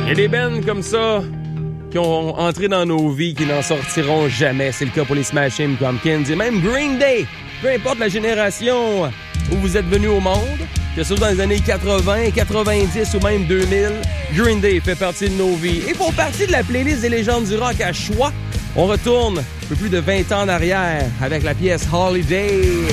y a des bands comme ça qui ont entré dans nos vies, qui n'en sortiront jamais. C'est le cas pour les Smashing Pumpkins et même Green Day. Peu importe la génération où vous êtes venu au monde, que ce soit dans les années 80, 90 ou même 2000, Green Day fait partie de nos vies. Et pour partie de la playlist des légendes du rock à choix, on retourne un peu plus de 20 ans en arrière avec la pièce Holiday.